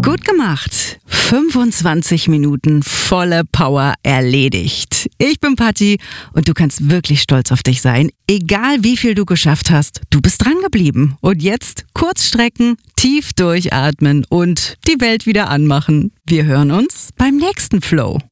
Gut gemacht. 25 Minuten volle Power erledigt. Ich bin Patti und du kannst wirklich stolz auf dich sein. Egal wie viel du geschafft hast, du bist dran geblieben. Und jetzt kurz strecken, tief durchatmen und die Welt wieder anmachen. Wir hören uns beim nächsten Flow.